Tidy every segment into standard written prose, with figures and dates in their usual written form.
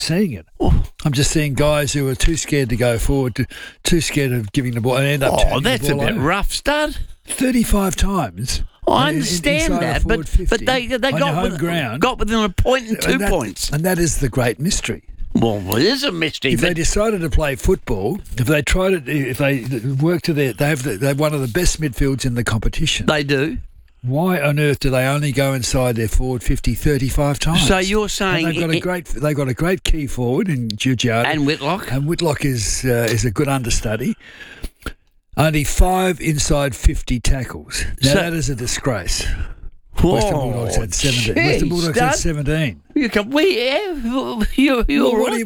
seeing it. Oh. I'm just seeing guys who are too scared to go forward, too scared of giving the ball, and end up turning that's the a ball bit over. rough, stud. 35 times. I understand inside a that, forward 50 but they on your home ground. got within a point and 2 points. And that is the great mystery. Well, it is a mystery. If they decided to play football, if they tried it, if they work to their, they're one of the best midfields in the competition. They do. Why on earth do they only go inside their forward 50, 35 times? So you're saying and they've got a great key forward in Giugiaro and Whitlock, and Whitlock is a good understudy. Only 5 inside 50 tackles. Now that is a disgrace. Western Bulldogs had 17. Western Bulldogs had 17. You're right.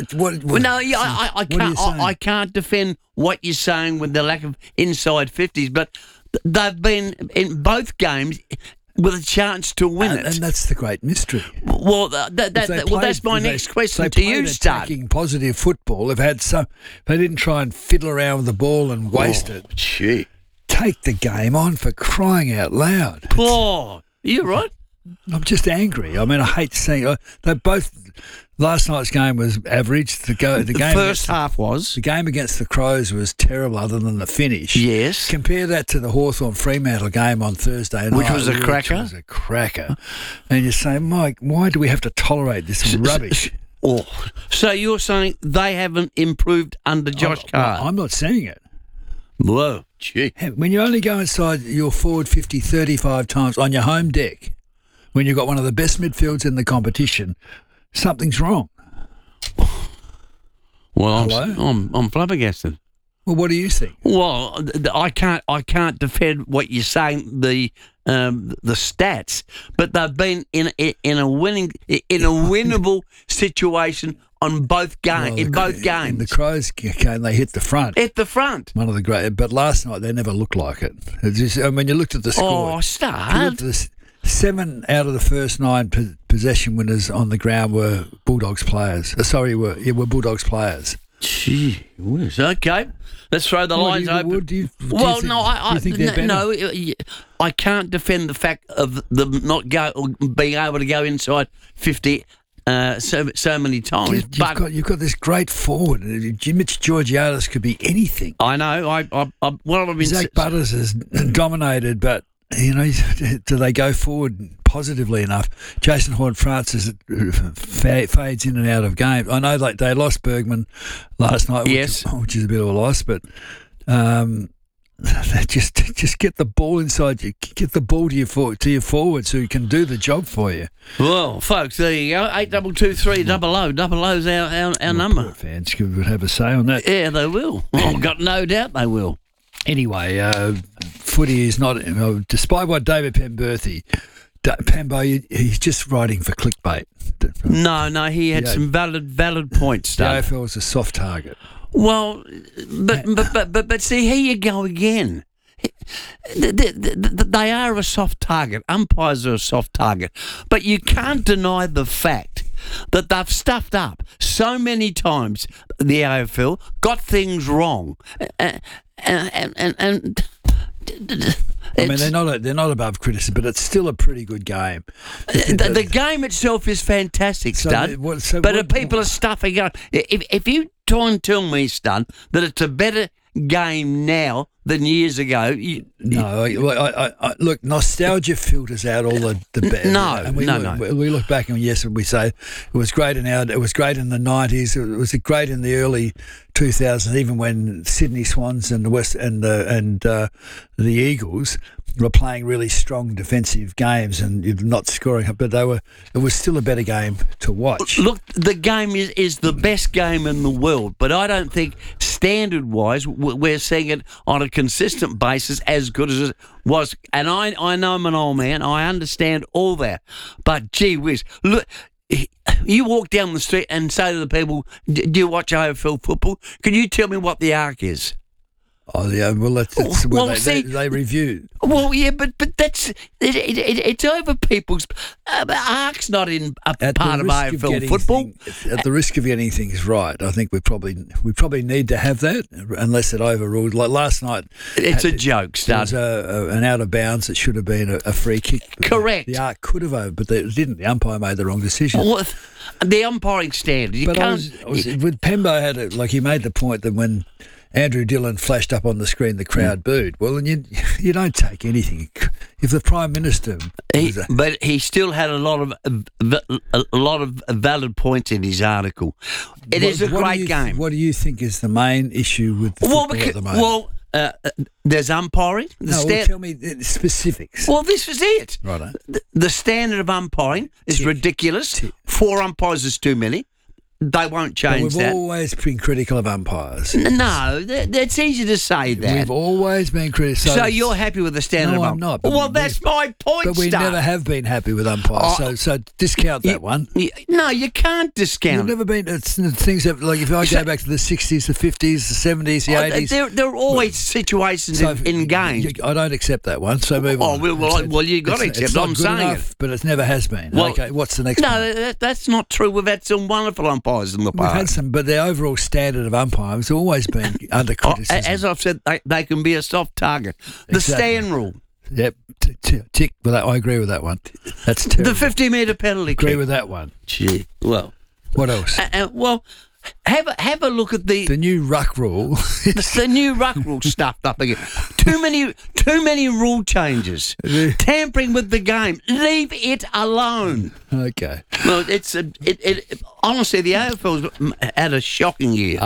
I can't defend what you're saying with the lack of inside 50s, but they've been in both games with a chance to win it. And that's the great mystery. Well, that's my next question to you, Stud. Attacking positive football, they didn't try and fiddle around with the ball and waste it. Gee. Take the game on, for crying out loud. Oh, you're right. I'm just angry. I mean, I hate seeing. They both. Last night's game was average. The game first half was. The game against the Crows was terrible, other than the finish. Yes. Compare that to the Hawthorn Fremantle game on Thursday night, which was a cracker. Which was a cracker. And you say, Mike, why do we have to tolerate this rubbish? So you're saying they haven't improved under Josh Carr? I'm not saying it. Whoa, gee. When you only go inside your forward 50, 35 times on your home deck, when you've got one of the best midfields in the competition, something's wrong. Well, I'm flabbergasted. Well, what do you think? Well, I can't defend what you're saying, the stats, but they've been in a winnable situation on both games. In both games, in the Crows game, they hit the front. At the front, one of the great. But last night they never looked like it. You looked at the score. Oh, start. 7 out of the first 9 possession winners on the ground were Bulldogs players. Were Bulldogs players. Gee whiz. Okay, let's throw the lines open. Do you think they're better? No, I can't defend the fact of them not being able to go inside 50 so many times. You've got this great forward. Mitch Georgiadis could be anything. I know. Zach Butters has dominated, but do they go forward positively enough? Jason Horne-Francis fades in and out of games. I know they lost Bergman last night, which is a bit of a loss, but just get the ball inside you, get the ball to your forward so you can do the job for you. Well, folks, there you go. 822300. Double O's our number. Fans would have a say on that. Yeah, they will. I've got no doubt they will. Anyway, footy is not, despite what David Pemberthy, he's just writing for clickbait. No, he had some valid points. The AFL is a soft target. Well, but see, here you go again. They are a soft target. Umpires are a soft target. But you can't deny the fact that they've stuffed up so many times, the AFL, got things wrong. And they're not above criticism, but it's still a pretty good game. The game itself is fantastic, Stud. But people are stuffing up. If you try and tell me, Stud, that it's a better game now than years ago. Look, nostalgia filters out all the bad. No. We look back and we say it was great it was great in the 90s. It was great in the early 2000s, even when Sydney Swans and the Eagles were playing really strong defensive games and not scoring, but it was still a better game to watch. Look, the game is the best game in the world, but I don't think standard-wise we're seeing it on a consistent basis as good as it was. And I know I'm an old man. I understand all that. But, gee whiz, look, you walk down the street and say to the people, do you watch AFL football? Can you tell me what the arc is? Oh, yeah. Well, that's Well, where see- they review. Well, yeah, but that's it's over people's. Ark's not in a At the part of risk AFL getting football. at the risk of getting things right, I think we probably need to have that, unless it overruled. Like last night, It's a joke, there was Stud. an out of bounds that should have been a free kick. Correct. The Arc could have over, but they didn't. The umpire made the wrong decision. Well, the umpiring standard. You But can't. with Pembo he made the point that when Andrew Dillon flashed up on the screen, the crowd booed. Well, and you don't take anything. If the Prime Minister, But he still had a lot of valid points in his article. It is a great game. What do you think is the main issue with the football at the moment? There's umpiring. Tell me the specifics. Well, this is it. Righto. The standard of umpiring is ridiculous. 4 umpires is too many. They won't change We've that. always been critical of umpires. No, that's easy to say that. We've always been critical. So you're happy with the standard No, of I'm umpire? not, but Well, that's my point, But we Stud. never have been happy with umpires. So discount that one. No, you can't You've discount it. never been. It's things that, like, if I go back to the 60s, the 50s, the 70s, the 80s. There are always situations in games. I don't accept that one. So move on. Well, you got to accept It's it. not I'm good saying enough, but it never has been. Well, Okay, what's the next one? No, that's not true. We've had some wonderful umpires in the We've had past. some, but the overall standard of umpire has always been under criticism. As I've said, they can be a soft target. The Exactly. stand rule, Yep, tick with that. I agree with that one. That's terrible. the 50-metre penalty agree kick. with that one. Gee, well, What else? well, have a look at The new ruck rule. the new ruck rule stuffed up again. Too many rule changes. Tampering with the game. Leave it alone. Okay. Well, honestly, the AFL's had a shocking year.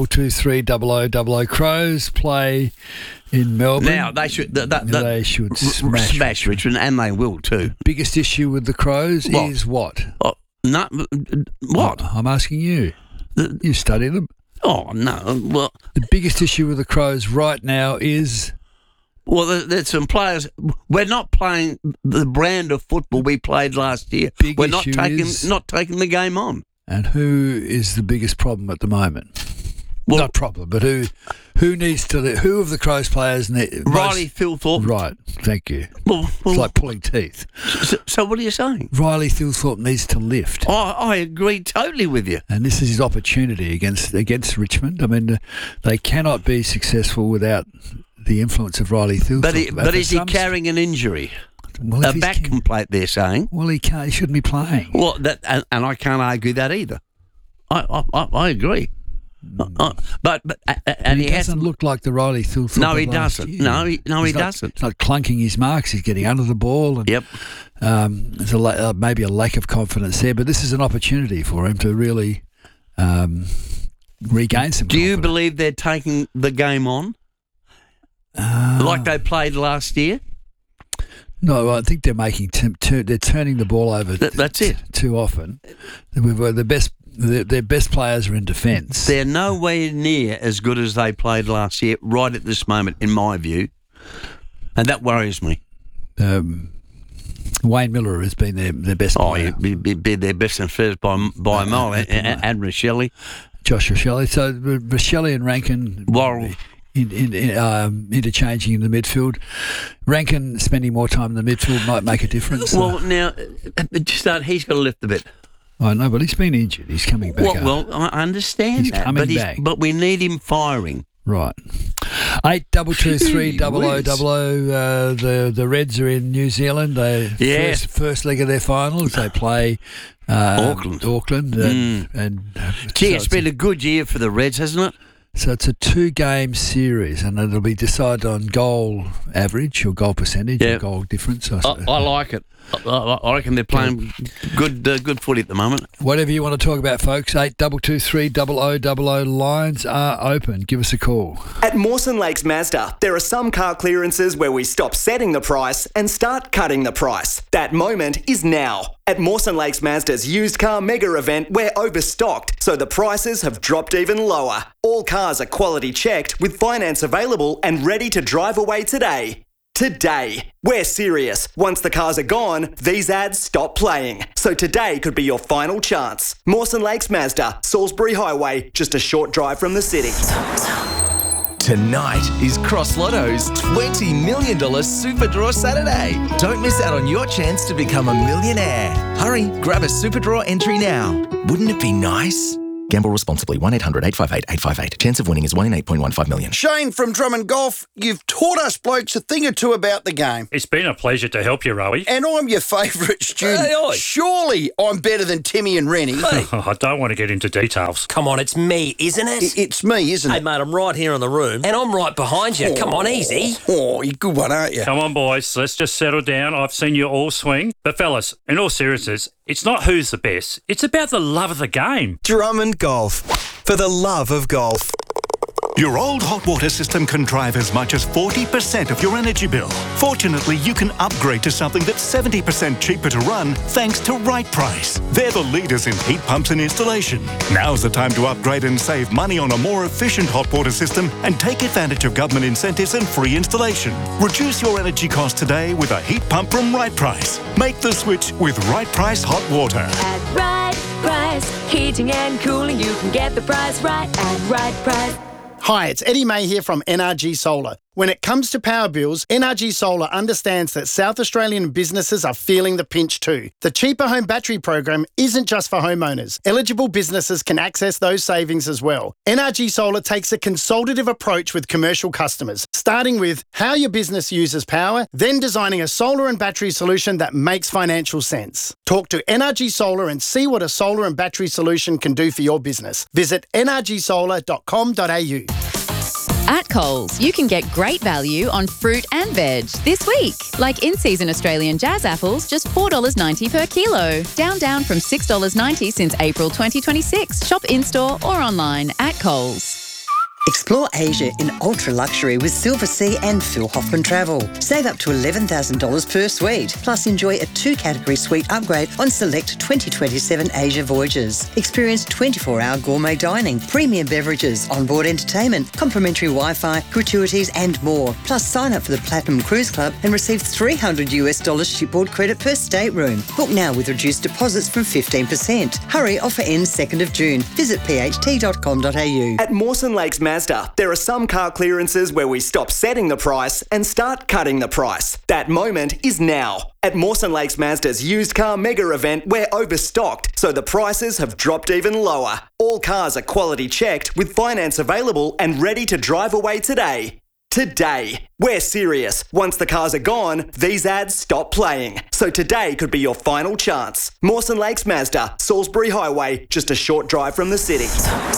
82230000 Crows play in Melbourne. Now they should They should smash Richmond, and they will too. Biggest issue with the Crows What? is what? Oh, no, what? I'm asking you. You study them. Oh no. Well, The biggest issue with the Crows right now is there's some players. We're not playing the brand of football we played last year. Big We're not issue is- taking the game on. and who is the biggest problem at the moment? Well- Not problem, but who needs to? Who of the Crows players need? Riley Thilthorpe. Right. Thank you. Well, It's like pulling teeth. so what are you saying? Riley Thilthorpe needs to lift. I agree totally with you. And this is his opportunity against Richmond. I mean, they cannot be successul without the influence of Riley Thilthorpe. But is he carrying an injury? Well, if A he's back complaint, they're saying. Well, he can't. He shouldn't be playing. Well, and I can't argue that either. I agree. But and he he has. doesn't look like the Riley Thilthorpe. No, he of last doesn't. year. No, he He's not- doesn't. He's not clunking his marks. He's getting under the ball. And, Yep. There's maybe a lack of confidence there, but this is an opportunity for him to really regain some. Do you confidence. believe they're taking the game on like they played last year? No, I think they're making they're turning the ball over. That's it. Too often. The best. Their best players are in defence. They're nowhere near as good as they played last year, right at this moment, in my view, and that worries me. Wayne Miller has been their best player. He'd be their best and fairest by a mile, and Rochelle. Josh Rochelle. So Rochelle and Rankin. Worrell. Interchanging in the midfield. Rankin spending more time in the midfield might make a difference. Well, now, he's got to lift a bit. I know, but he's been injured. He's coming back up. Well, I understand He's that, coming back. but we need him firing. Right. 82230000. The Reds are in New Zealand. They first leg of their finals. They play Auckland. and Gee, it's been a good year for the Reds, hasn't it? So it's a 2-game series, and it'll be decided on goal average or goal percentage or goal difference. I like it. I reckon they're playing good footy at the moment. Whatever you want to talk about, folks, 82230000 lines are open. Give us a call. At Mawson Lakes Mazda, there are some car clearances where we stop setting the price and start cutting the price. That moment is now. At Mawson Lakes Mazda's used car mega event, we're overstocked, so the prices have dropped even lower. All cars are quality checked with finance available and ready to drive away today. Today. We're serious. Once the cars are gone, these ads stop playing. So today could be your final chance. Mawson Lakes Mazda, Salisbury Highway, just a short drive from the city. Tonight is Cross Lotto's $20 million Super Draw Saturday. Don't miss out on your chance to become a millionaire. Hurry, grab a Super Draw entry now. Wouldn't it be nice? Gamble responsibly. 1-800-858-858. Chance of winning is 1 in 8.15 million. Shane from Drummond Golf, you've taught us blokes a thing or two about the game. It's been a pleasure to help you, Rowie. And I'm your favourite student. Hey, oi. Surely I'm better than Timmy and Rennie. Hey. I don't want to get into details. Come on, it's me, isn't it? It's me, isn't Hey, it? mate, I'm right here in the room, and I'm right behind you. Come on, easy. Oh, you're a good one, aren't you? Come on, boys, let's just settle down. I've seen you all swing. But, fellas, in all seriousness, it's not who's the best. It's about the love of the game. Drummond Golf. For the love of golf. Your old hot water system can drive as much as 40% of your energy bill. Fortunately, you can upgrade to something that's 70% cheaper to run thanks to Right Price. They're the leaders in heat pumps and installation. Now's the time to upgrade and save money on a more efficient hot water system and take advantage of government incentives and free installation. Reduce your energy costs today with a heat pump from Right Price. Make the switch with Right Price Hot Water. At Right Price, heating and cooling, you can get the price right at Right Price. Hi, it's Eddie May here from NRG Solar. When it comes to power bills, NRG Solar understands that South Australian businesses are feeling the pinch too. The Cheaper Home Battery program isn't just for homeowners. Eligible businesses can access those savings as well. NRG Solar takes a consultative approach with commercial customers, starting with how your business uses power, then designing a solar and battery solution that makes financial sense. Talk to NRG Solar and see what a solar and battery solution can do for your business. Visit nrgsolar.com.au. At Coles, you can get great value on fruit and veg this week. Like in-season Australian jazz apples, just $4.90 per kilo. Down from $6.90 since April 2026. Shop in-store or online at Coles. Explore Asia in ultra luxury with Silver Sea and Phil Hoffman Travel. Save up to $11,000 per suite. Plus enjoy a 2-category suite upgrade on select 2027 Asia voyages. Experience 24-hour gourmet dining, premium beverages, onboard entertainment, complimentary Wi-Fi, gratuities and more. Plus sign up for the Platinum Cruise Club and receive $300 shipboard credit per stateroom. Book now with reduced deposits from 15%. Hurry, offer ends 2nd of June. Visit pht.com.au. At Mawson Lakes Mazda, there are some car clearances where we stop setting the price and start cutting the price. That moment is now. At Mawson Lakes Mazda's used car mega event, we're overstocked, so the prices have dropped even lower. All cars are quality checked with finance available and ready to drive away today. Today. We're serious. Once the cars are gone, these ads stop playing. So today could be your final chance. Mawson Lakes Mazda, Salisbury Highway, just a short drive from the city.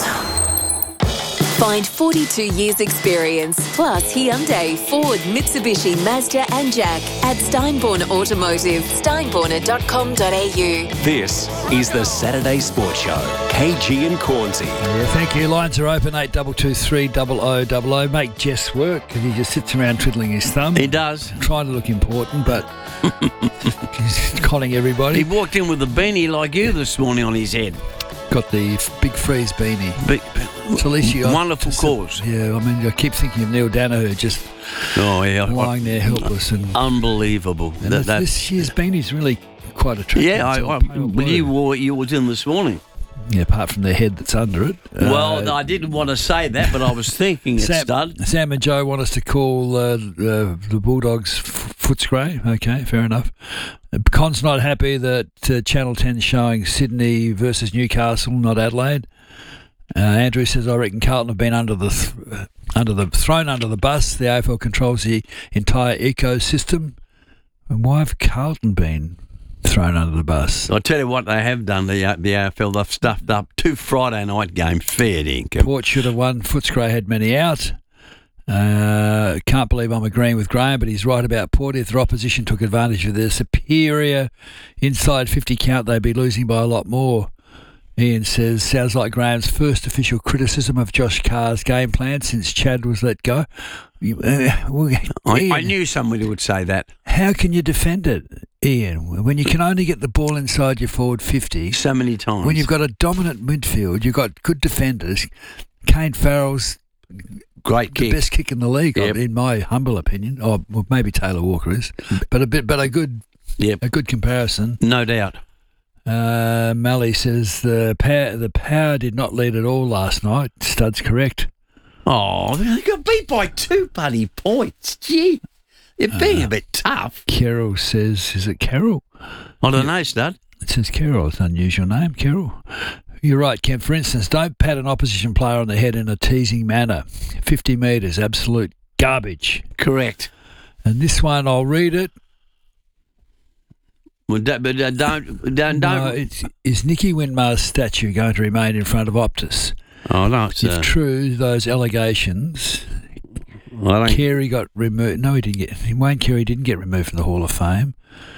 Find 42 years experience, plus Hyundai, Ford, Mitsubishi, Mazda and Jack at Steinborn Automotive, steinborner.com.au. This is the Saturday Sports Show. KG and Cornsey. Yeah, thank you. Lines are open, 8223 0000. Make Jess work because he just sits around twiddling his thumb. He does. Trying to look important, but he's conning everybody. He walked in with a beanie like you this morning on his head. Got the big freeze beanie. It's Alicia. Wonderful cause. Yeah, I mean, I keep thinking of Neil Danaher just lying there helpless. And unbelievable. And this year's beanie's really quite attractive. Yeah, you wore what you was in this morning. Yeah, apart from the head that's under it. Well, I didn't want to say that, but I was thinking it's stud. Sam and Joe want us to call the Bulldogs Footscray. Okay, fair enough. Con's not happy that Channel 10's showing Sydney versus Newcastle, not Adelaide. Andrew says, I reckon Carlton have been thrown under the bus. The AFL controls the entire ecosystem. And why have Carlton been thrown under the bus? I'll tell you what they have done, the AFL. They've stuffed up 2 Friday night games, fair dinkum. Port should have won. Footscray had many out. Can't believe I'm agreeing with Graham, but he's right about Port. If their opposition took advantage of their superior inside 50 count, they'd be losing by a lot more. Ian says, sounds like Graham's first official criticism of Josh Carr's game plan since Chad was let go. I knew somebody would say that. How can you defend it, Ian, when you can only get the ball inside your forward 50? So many times. When you've got a dominant midfield, you've got good defenders. Kane Farrell's great the kick. Best kick in the league, Yep. in my humble opinion. Or well, maybe Taylor Walker is, but a good comparison. No doubt. Mally says the power did not lead at all last night. Stud's correct. Oh, they got beat by 2 bloody points. Gee, you're being a bit tough. Carol says, is it Carol? I don't know, Stud. It says Carol. It's an unusual name, Carol. You're right, Ken. For instance, don't pat an opposition player on the head in a teasing manner. 50 metres, absolute garbage. Correct. And this one, I'll read it. Well, don't. No, is Nicky Winmar's statue going to remain in front of Optus? Oh, no. It's, if true, those allegations, Carey got removed. No, he didn't get. Wayne Carey didn't get removed from the Hall of Fame.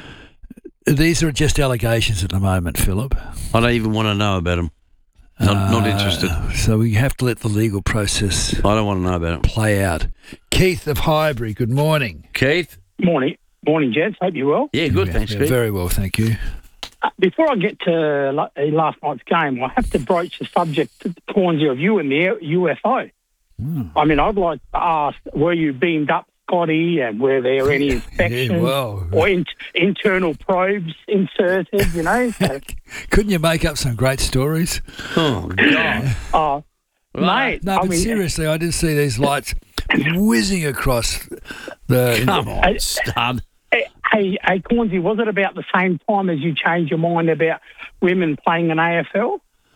These are just allegations at the moment, Philip. I don't even want to know about them. Not interested. So we have to let the legal process. I don't want to know about it. Play out. Keith of Highbury. Good morning, Keith. Morning, gents. Hope you're well. Yeah, good. Thanks, Keith. Very well, thank you. Before I get to last night's game, I have to broach the subject, Cornsey, of you and the UFO. I mean, I'd like to ask, were you beamed up, Scotty, and were there any inspections or internal probes inserted, you know? Couldn't you make up some great stories? Oh, God. Mate. No, but seriously, I did see these lights whizzing across the... Come on, Stud. Hey, Cornsey, was it about the same time as you changed your mind about women playing in AFL?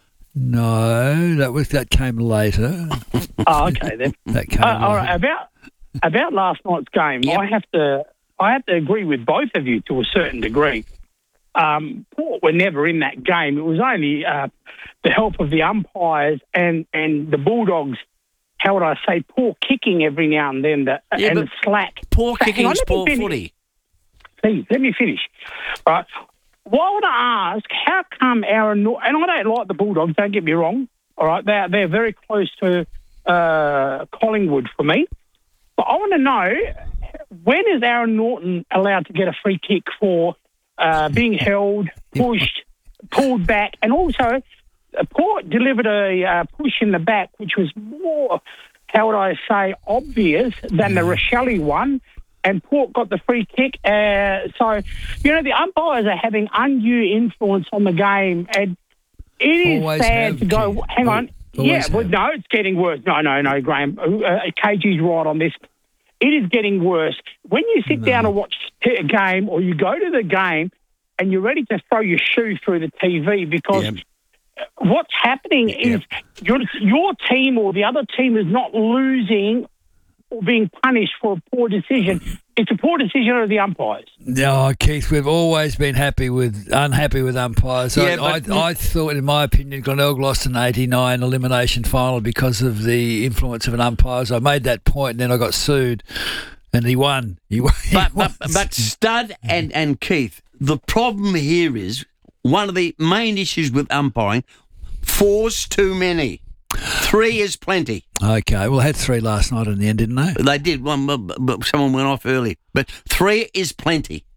No, that came later. Oh, okay then. That came later. All right, about last night's game, yep. I have to agree with both of you to a certain degree. Port were never in that game. It was only the help of the umpires and the Bulldogs. How would I say? Poor kicking every now and then, and slack. Poor kicking is poor footy. Please, let me finish. Right. Well, I want to ask, how come Aaron Norton, and I don't like the Bulldogs, don't get me wrong, all right, they're very close to Collingwood for me, but I want to know, when is Aaron Norton allowed to get a free kick for being held, pushed, pulled back, and also Port delivered a push in the back, which was more, how would I say, obvious than the Rochelle one, and Port got the free kick. So, you know, the umpires are having undue influence on the game, and it is sad to go, hang on. Yeah, well, no, it's getting worse. No, Graham. KG's right on this. It is getting worse. When you sit down and watch a game, or you go to the game and you're ready to throw your shoe through the TV, because what's happening is your team or the other team is not losing or being punished for a poor decision. It's a poor decision of the umpires. No, Keith, we've always been unhappy with umpires. I thought, in my opinion, Glenelg lost an 89 elimination final because of the influence of an umpire. So I made that point, and then I got sued, and he won. But Stud and Keith, the problem here is, one of the main issues with umpiring, 4's too many. 3 is plenty. Okay, well, I had 3 last night in the end, didn't they? They did. But someone went off early. But 3 is plenty.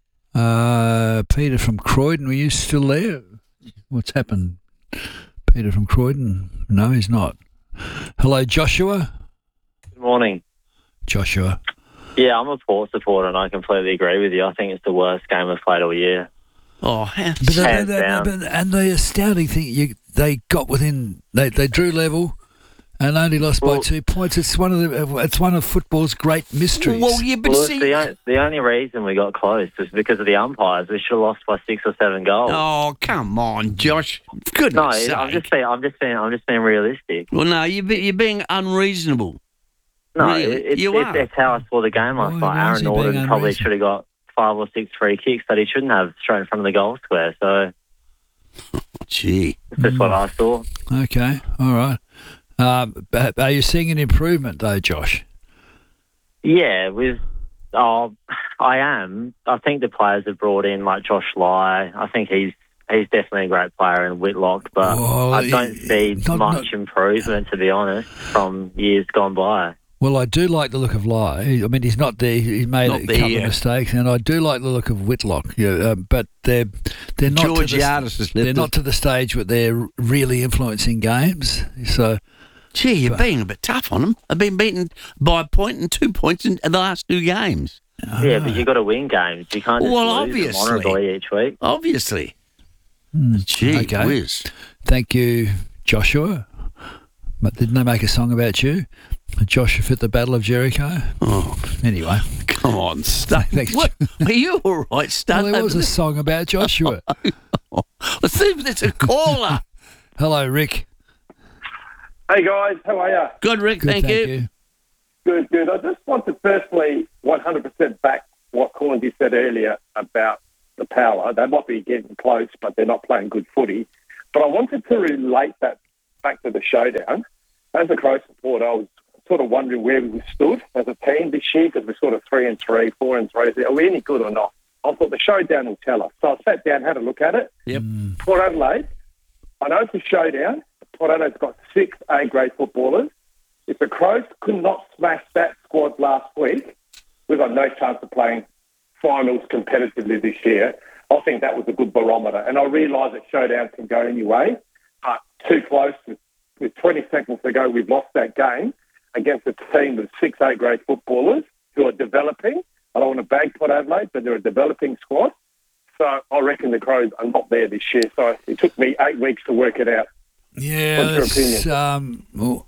Peter from Croydon, were you still there? What's happened? Peter from Croydon? No, he's not. Hello, Joshua? Good morning. Joshua. Yeah, I'm a Port supporter, and I completely agree with you. I think it's the worst game we've played all year. Oh, hands down. And the astounding thing, they got within, they drew level and only lost by 2 points. It's one of football's great mysteries. The only reason we got close was because of the umpires. We should have lost by 6 or 7 goals. Oh, come on, Josh. Goodness sake. I'm just being realistic. Well, no, you're being unreasonable. No, it's how I saw the game last night. Aaron Norton probably should have got 5 or 6 free kicks that he shouldn't have straight in front of the goal square. So, gee, that's just what I saw. Okay, all right. Are you seeing an improvement though, Josh? Yeah, I am. I think the players have brought in, like Josh Lai. I think he's definitely a great player in Whitlock, but I don't see much improvement, to be honest, from years gone by. Well, I do like the look of Lai. I mean, he's not there. He's made a couple of mistakes, and I do like the look of Whitlock. But they're not they're not to the stage where they're really influencing games. So, gee, you're being a bit tough on them. They've been beaten by a point and 2 points in the last 2 games. Yeah, but you've got to win games. You can't just lose them honourably each week. Obviously. Gee whiz. Thank you, Joshua. But didn't they make a song about you? Joshua at the Battle of Jericho. Oh, anyway. Come on, Stud. What? Are you all right, Stud? Well, there was a song about Joshua. Let's see if there's a caller. Hello, Rick. Hey, guys. How are you? Good, Rick. Good, thank you. Good. I just want to firstly 100% back what Cornsey said earlier about the Power. They might be getting close, but they're not playing good footy. But I wanted to relate that back to the showdown. As a Crow supporter, I was sort of wondering where we stood as a team this year, because we're sort of 3-3, 4-3. Are we any good or not? I thought the showdown will tell us. So I sat down, had a look at it. Yep. Port Adelaide, I know it's a showdown. Port Adelaide's got 6 A-grade footballers. If the Crows could not smash that squad last week, we've got no chance of playing finals competitively this year. I think that was a good barometer. And I realise that showdown can go any way, but too close. With 20 seconds to go, we've lost that game against a team with 6 A-grade footballers who are developing. I don't want to bag Port Adelaide, but they're a developing squad. So I reckon the Crows are not there this year. So it took me 8 weeks to work it out. Yeah, what's your opinion?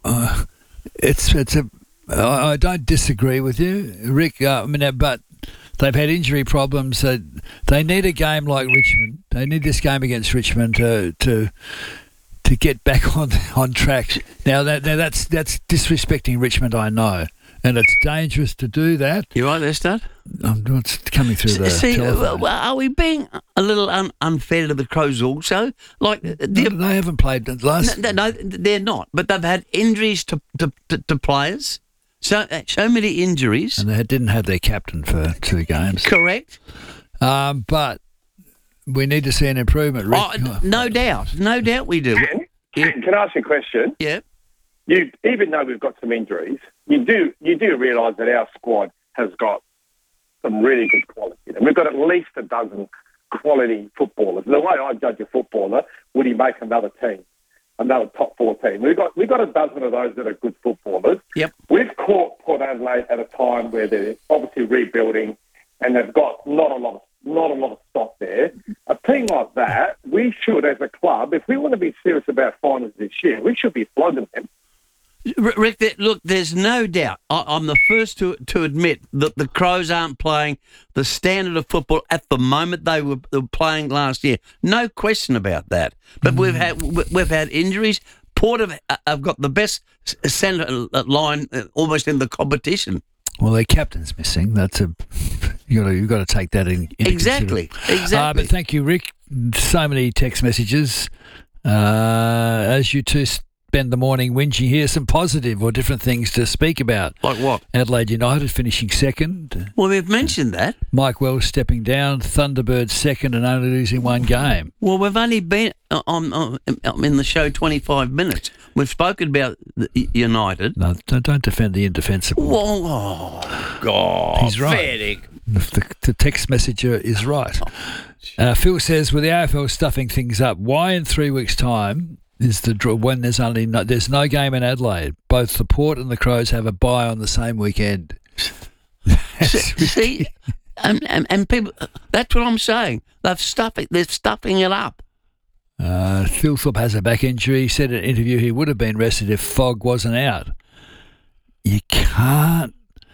I don't disagree with you, Rick. But they've had injury problems. They need a game like Richmond. They need this game against Richmond to get back on track. Now that's disrespecting Richmond, I know, and it's dangerous to do that. You right there, Stud? It's coming through the telephone. Are we being a little unfair to the Crows also? Like they haven't played the last. No, they're not. But they've had injuries to players. So many injuries, and they didn't have their captain for 2 games. Correct. But we need to see an improvement, Rick. No doubt we do. Can I ask you a question? Yeah. Even though we've got some injuries, you do realise that our squad has got some really good quality. And we've got at least a dozen quality footballers. The way I judge a footballer, would he make another team, another top 4 team? We've got a dozen of those that are good footballers. Yep. We've caught Port Adelaide at a time where they're obviously rebuilding, and they've got not a lot of stock there. A team like that, we should, as a club, if we want to be serious about finals this year, we should be flogging them. Rick, look, there's no doubt. I'm the first to admit that the Crows aren't playing the standard of football at the moment they were playing last year. No question about that. But we've had injuries. Port have got the best centre line almost in the competition. Well, their captain's missing. You've got to take that in. Exactly. But thank you, Rick. So many text messages. As you two spend the morning whinging, here's some positive or different things to speak about. Like what? Adelaide United finishing second. Well, we've mentioned that. Mike Wells stepping down. Thunderbirds second and only losing 1 game. Well, we've only been in the show 25 minutes. We've spoken about United. No, don't defend the indefensible. Oh, God. He's right. The text messenger is right. Phil says, with the AFL stuffing things up, why in 3 weeks' time is the draw when there's no game in Adelaide? Both the Port and the Crows have a bye on the same weekend. See, and people, that's what I'm saying. They're stuffing it up. Philthorpe has a back injury. He said in an interview he would have been rested if Fogg wasn't out. You can't.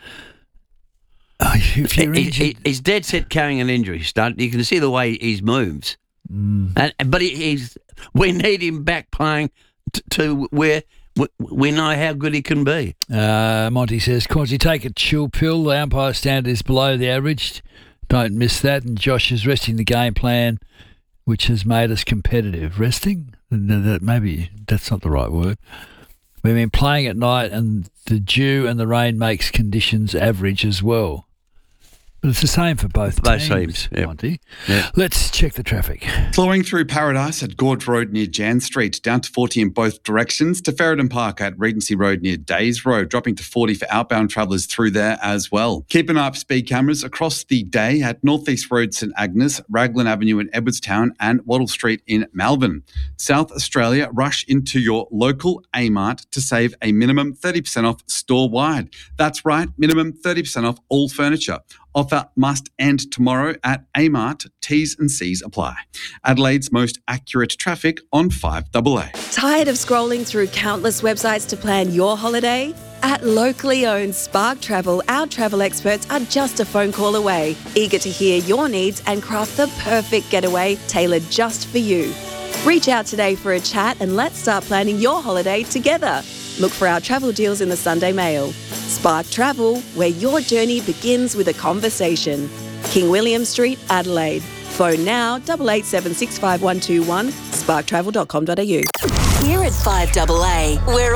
If you're injured, he's dead set carrying an injury, Stud. You can see the way he moves. But we need him back playing to where we know how good he can be. Monty says, Cornsey, take a chill pill. The umpire standard is below the average. Don't miss that. And Josh is resting the game plan, which has made us competitive. Resting? Maybe that's not the right word. We've been playing at night, and the dew and the rain makes conditions average as well. But it's the same for both teams, Monty. Yeah. Let's check the traffic. Flowing through Paradise at Gorge Road near Jan Street, down to 40 in both directions, to Ferryden Park at Regency Road near Days Road, dropping to 40 for outbound travellers through there as well. Keep an eye up speed cameras across the day at North East Road, St Agnes, Raglan Avenue in Edwardstown and Wattle Street in Malvern. South Australia, rush into your local A-Mart to save a minimum 30% off store-wide. That's right, minimum 30% off all furniture. Offer must end tomorrow at A-Mart. T's and C's apply. Adelaide's most accurate traffic on 5AA. Tired of scrolling through countless websites to plan your holiday? At locally owned Spark Travel, our travel experts are just a phone call away, eager to hear your needs and craft the perfect getaway tailored just for you. Reach out today for a chat and let's start planning your holiday together. Look for our travel deals in the Sunday Mail. Spark Travel, where your journey begins with a conversation. King William Street, Adelaide. Phone now 88765121, sparktravel.com.au. Here at 5AA, we're